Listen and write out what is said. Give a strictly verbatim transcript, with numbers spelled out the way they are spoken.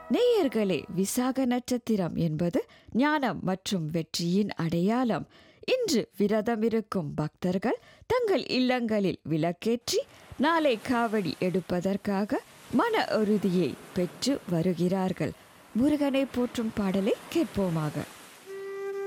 நேயர்களே, விசாக நட்சத்திரம் என்பது ஞானம் மற்றும் வெற்றியின் அடையாளம். இன்று விரதம் இருக்கும் பக்தர்கள் தங்கள் இல்லங்களில் விளக்கேற்றி நாளை காவடி எடுப்பதற்காக மன உறுதியை பெற்று வருகிறார்கள். முருகனை போற்றும் பாடலை கேட்போமாக.